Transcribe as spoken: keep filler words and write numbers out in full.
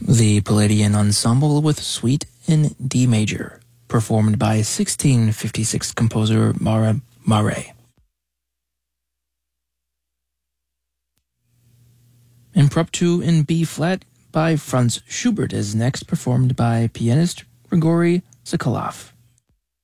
The Palladian Ensemble with Suite in D major, performed by sixteen fifty-six composer Mara Mare. Impromptu in B flat by Franz Schubert is next, performed by pianist Grigory Sokolov.